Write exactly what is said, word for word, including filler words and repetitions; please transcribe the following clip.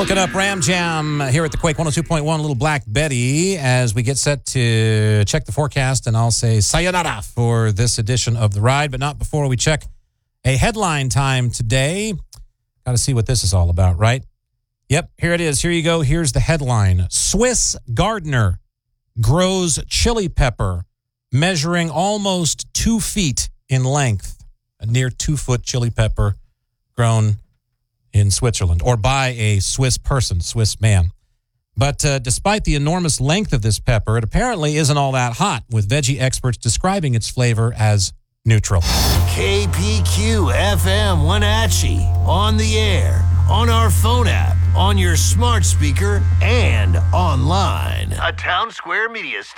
Looking up Ram Jam here at the Quake one oh two point one, Little Black Betty, as we get set to check the forecast, and I'll say sayonara for this edition of The Ride, but not before we check a headline time today. Got to see what this is all about, right? Yep, here it is. Here you go. Here's the headline. Swiss gardener grows chili pepper measuring almost two feet in length. A near two-foot chili pepper grown in Switzerland, or by a Swiss person, Swiss man. But uh, despite the enormous length of this pepper, it apparently isn't all that hot, with veggie experts describing its flavor as neutral. K P Q F M Wenatchee, on the air, on our phone app, on your smart speaker, and online. A Town Square Media Station.